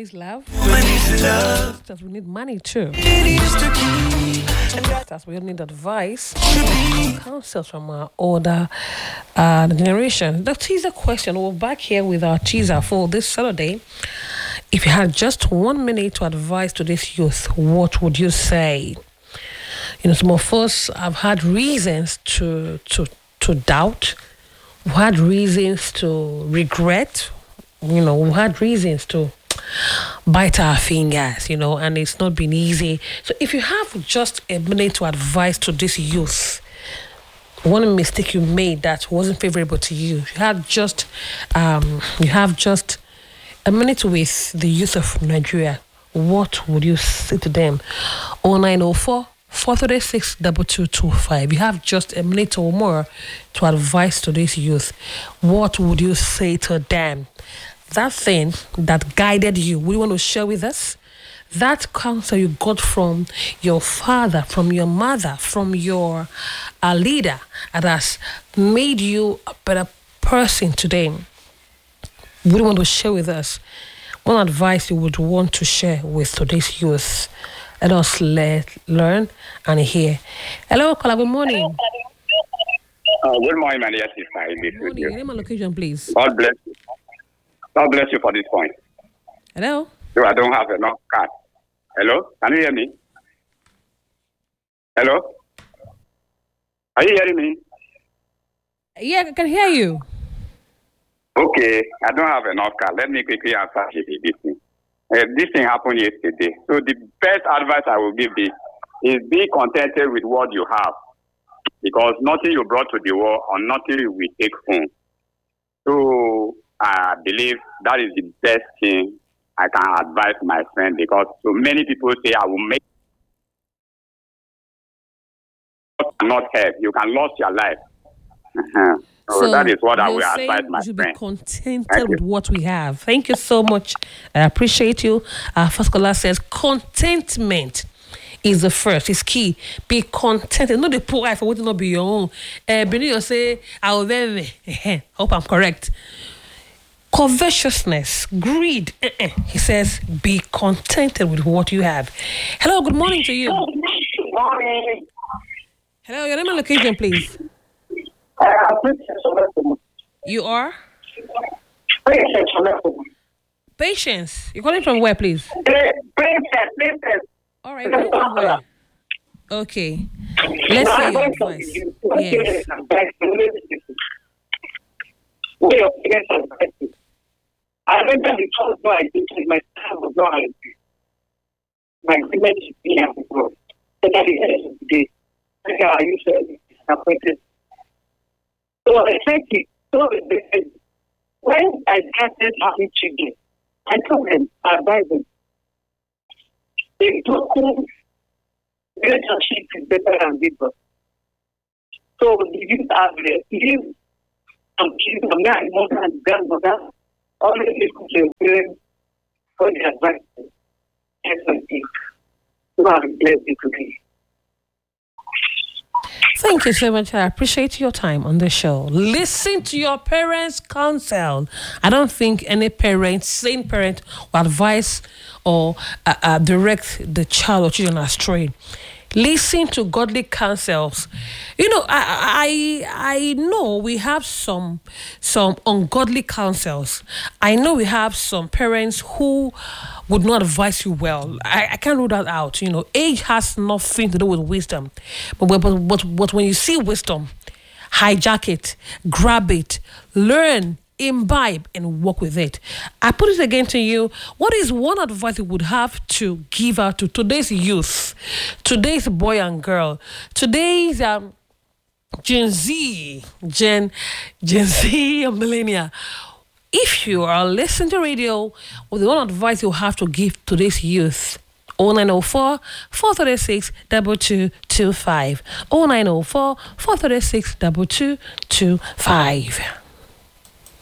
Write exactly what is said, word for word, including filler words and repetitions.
needs love. That we need money too. That we need advice, counsel from our older uh, generation. The teaser question. We're back here with our teaser for this Saturday. If you had just one minute to advise to this youth, what would you say? You know, some of us have had reasons to to to doubt. We had reasons to regret. You know, we had reasons to bite our fingers, you know, and it's not been easy. So if you have just a minute to advise to this youth, one mistake you made that wasn't favorable to you, you had just, um, you have just a minute with the youth of Nigeria, what would you say to them? oh nine oh four, four three six, two two two five. You have just a minute or more to advise to this youth. What would you say to them? That thing that guided you, would you want to share with us? That counsel you got from your father, from your mother, from your uh, leader that has made you a better person today. Would you want to share with us? One advice you would want to share with today's youth. Let us let, learn and hear. Hello, Kola, good morning. Uh, good morning, my dear sister. I Good morning. Your name and location, please. God bless you. God bless you for this point. Hello? So I don't have enough card. Hello? Can you hear me? Hello? Are you hearing me? Yeah, I can hear you. Okay, I don't have enough card. Let me quickly answer this thing. Uh, this thing happened yesterday. So the best advice I will give this is be contented with what you have. Because nothing you brought to the world or nothing you will take home. So I believe that is the best thing I can advise my friend, because so many people say I will make not help. You can lose your life. Uh-huh. So, so that is what I will advise my we should friend. Be contented with what we have. Thank you so much. I appreciate you. Our first caller says contentment is the first. It's key. Be contented. Not the poor life for what not be your own. Uh, Benny, you say I will then. Hope I'm correct. Covetousness, greed. Uh-uh. He says, be contented with what you have. Hello, good morning to you. Good morning. Hello, your name and location, please. Uh, Patience. You are? Patience. Patience. You're calling from where, please? Patience. Patience. All right, calling from where? Okay. Let's hear your advice. Yes. I remember the first boy I did with my son was not my agreement is being able to grow. So that is the end of the day. That's how I used to be disappointed. So I said, so when I started having children, I told them, I advised them, the broken relationship is better than people. So the youth are there. Youth, I'm children, I'm not mother and grandmother. Always listen to your parents for the advice. Excellent thing. You are blessed today. Thank you so much. I appreciate your time on the show. Listen to your parents' counsel. I don't think any parent, sane parent, will advise or uh, uh, direct the child or children astray. Listen to godly counsels. You know, I I I know we have some some ungodly counsels. I know we have some parents who would not advise you well. I, I can't rule that out. You know, age has nothing to do with wisdom. But but but, but when you see wisdom, hijack it, grab it, learn, imbibe, and work with it. I put it again to you. What is one advice you would have to give out to today's youth, today's boy and girl, today's um, Gen Z, Gen, Gen Z or millennia? If you are listening to radio, what the one advice you have to give today's youth? oh nine oh four, four three six, two two two five. oh nine oh four, four three six, two two two five.